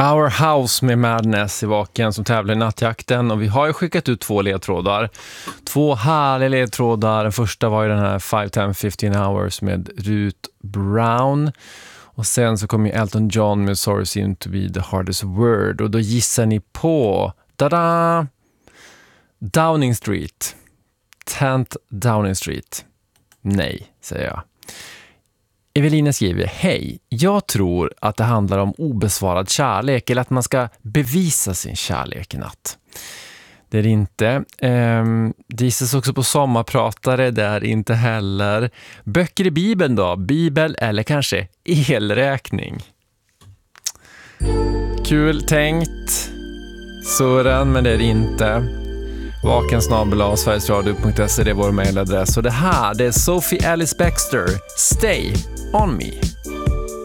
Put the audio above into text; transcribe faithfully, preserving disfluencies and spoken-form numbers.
Our House med Madness i Vaken som tävlar i nattjakten, och vi har ju skickat ut två ledtrådar. Två härliga ledtrådar. Den första var ju den här five, ten, fifteen hours med Ruth Brown. Och sen så kom ju Elton John med Sorry Seems to be the hardest word. Och då gissar ni på tada! Downing Street. tenth Downing Street. Nej, säger jag. Evelina skriver: hej, jag tror att det handlar om obesvarad kärlek, eller att man ska bevisa sin kärlek i natt. Det är det inte. Ehm, det gissas också på sommarpratare, det är inte heller. Böcker i Bibeln då? Bibel eller kanske elräkning? Kul tänkt, Sören, men det är det inte. Vaken snabel-a sverigesradio punkt se, det är vår mailadress. Och det här, det är Sophie Ellis-Bextor, Stay on Me.